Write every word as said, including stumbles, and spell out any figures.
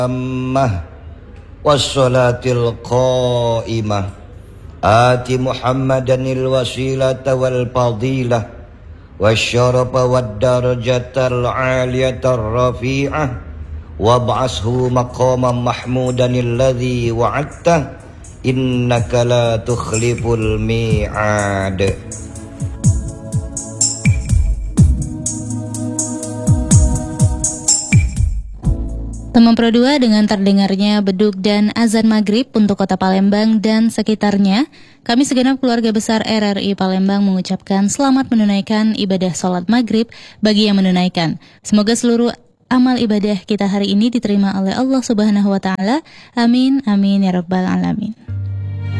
Ammah wassalatil qa'imah Ati Muhammadanil wasilata wal fadilah wasyarafa wad darajatal aliyatar rafi'ah wab'ashu maqaman mahmudanil ladzi wa'adta innaka la tukhliful mi'ad. Teman Pro dua dengan terdengarnya beduk dan azan maghrib untuk kota Palembang dan sekitarnya, kami segenap keluarga besar R R I Palembang mengucapkan selamat menunaikan ibadah sholat maghrib bagi yang menunaikan. Semoga seluruh amal ibadah kita hari ini diterima oleh Allah Subhanahu wa Ta'ala. Amin, amin ya rabbal alamin.